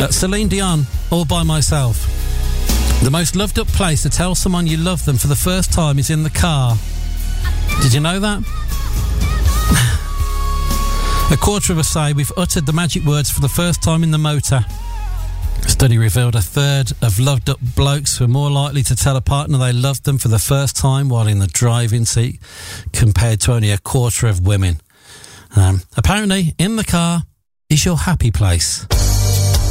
Celine Dion, All By Myself. The most loved up place to tell someone you love them for the first time is in the car. Did you know that? A quarter of us say we've uttered the magic words for the first time in the motor. A study revealed a third of loved up blokes were more likely to tell a partner they loved them for the first time while in the driving seat compared to only a quarter of women. Apparently, in the car is your happy place.